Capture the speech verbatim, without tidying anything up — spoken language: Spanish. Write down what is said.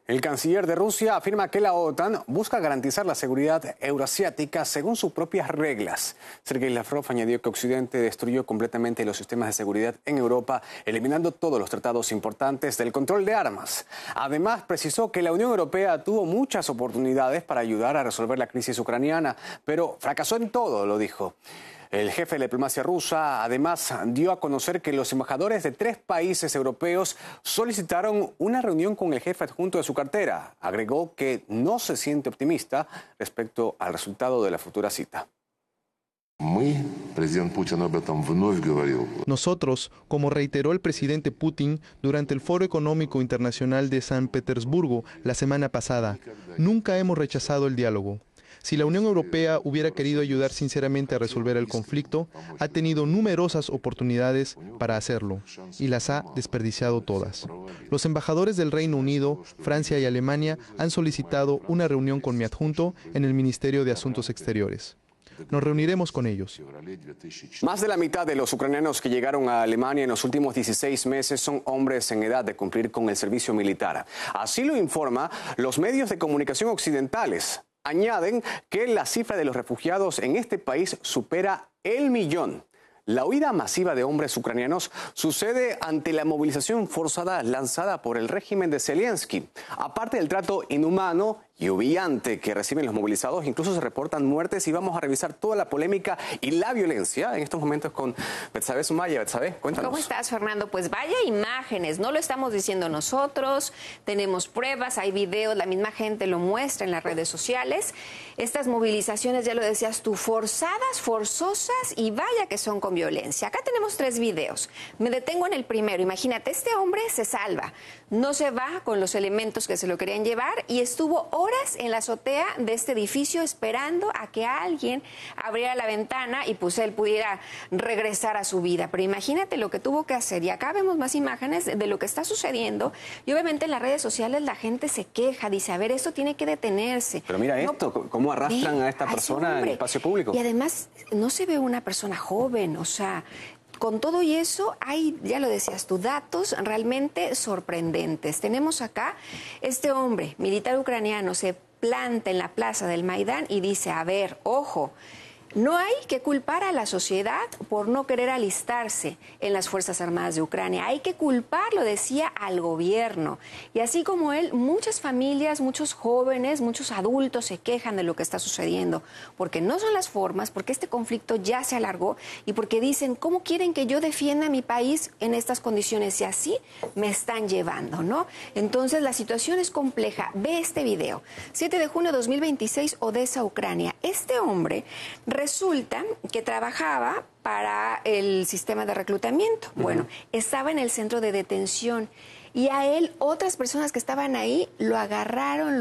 El canciller de Rusia afirma que la OTAN busca garantizar la seguridad euroasiática según sus propias reglas. Sergei Lavrov añadió que Occidente destruyó completamente los sistemas de seguridad en Europa, eliminando todos los tratados importantes del control de armas. Además, precisó que la Unión Europea tuvo muchas oportunidades para ayudar a resolver la crisis ucraniana, pero fracasó en todo, lo dijo. El jefe de la diplomacia rusa además dio a conocer que los embajadores de tres países europeos solicitaron una reunión con el jefe adjunto de su cartera. Agregó que no se siente optimista respecto al resultado de la futura cita. Nosotros, como reiteró el presidente Putin durante el Foro Económico Internacional de San Petersburgo la semana pasada, nunca hemos rechazado el diálogo. Si la Unión Europea hubiera querido ayudar sinceramente a resolver el conflicto, ha tenido numerosas oportunidades para hacerlo y las ha desperdiciado todas. Los embajadores del Reino Unido, Francia y Alemania han solicitado una reunión con mi adjunto en el Ministerio de Asuntos Exteriores. Nos reuniremos con ellos. Más de la mitad de los ucranianos que llegaron a Alemania en los últimos dieciséis meses son hombres en edad de cumplir con el servicio militar. Así lo informa los medios de comunicación occidentales. Añaden que la cifra de los refugiados en este país supera el millón. La huida masiva de hombres ucranianos sucede ante la movilización forzada lanzada por el régimen de Zelensky. Aparte del trato inhumano y humillante que reciben los movilizados, incluso se reportan muertes y vamos a revisar toda la polémica y la violencia en estos momentos con Betsabe Sumaya. Betsabe, cuéntanos. ¿Cómo estás, Fernando? Pues vaya imágenes, no lo estamos diciendo nosotros, tenemos pruebas, hay videos, la misma gente lo muestra en las redes sociales. Estas movilizaciones, ya lo decías tú, forzadas, forzosas y vaya que son con violencia. Acá tenemos tres videos. Me detengo en el primero. Imagínate, este hombre se salva, no se va con los elementos que se lo querían llevar y estuvo horas en la azotea de este edificio esperando a que alguien abriera la ventana y pues él pudiera regresar a su vida. Pero imagínate lo que tuvo que hacer. Y acá vemos más imágenes de lo que está sucediendo y obviamente en las redes sociales la gente se queja, dice, a ver, esto tiene que detenerse. Pero mira no, esto, cómo arrastran ve, a esta persona en el espacio público. Y además no se ve una persona joven, o sea, con todo y eso hay, ya lo decías tú, datos realmente sorprendentes. Tenemos acá este hombre, militar ucraniano, se planta en la plaza del Maidán y dice, a ver, ojo, no hay que culpar a la sociedad por no querer alistarse en las Fuerzas Armadas de Ucrania. Hay que culpar, lo decía, al gobierno. Y así como él, muchas familias, muchos jóvenes, muchos adultos se quejan de lo que está sucediendo. Porque no son las formas, porque este conflicto ya se alargó y porque dicen, ¿cómo quieren que yo defienda a mi país en estas condiciones? Y así me están llevando, ¿no? Entonces la situación es compleja. Ve este video. siete de junio de dos mil veintiséis, Odessa, Ucrania. Este hombre resulta que trabajaba para el sistema de reclutamiento. Uh-huh. Bueno, estaba en el centro de detención y a él otras personas que estaban ahí lo agarraron,